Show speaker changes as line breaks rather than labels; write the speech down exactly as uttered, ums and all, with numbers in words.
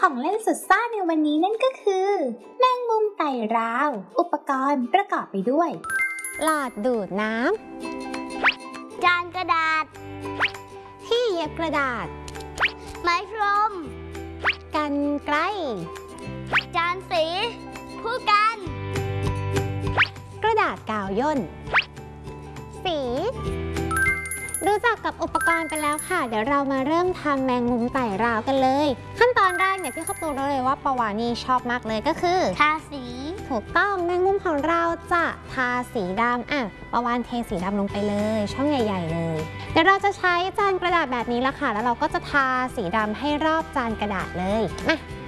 ของเล่นสุดซ่าในวันนี้นั่นก็คือแมงมุมไต่ราวอุปกรณ์ประกอบไปด้วยหลอดดูดน้
ำจานกระดาษ
ที่เย็บกระดาษ
ไม้พรม
กรรไกร
จานสีผู้กัน
กระดาษกาวย่นสีรู้จักกับอุปกรณ์ไปแล้วค่ะเดี๋ยวเรามาเริ่มทำแมงมุมไต่ราวกันเลยขั้นตอนแรกเนี่ยพี่ข้าวตูรู้เลยว่าปวานีชอบมากเลยก็คือ
ทาสี
ถูกต้องแมงมุมของเราจะทาสีดำอ่ะปวานเทสีดำลงไปเลยช่องใหญ่ๆเลยเดี๋ยวเราจะใช้จานกระดาษแบบนี้ละค่ะแล้วเราก็จะทาสีดำให้รอบจานกระดาษเลยมา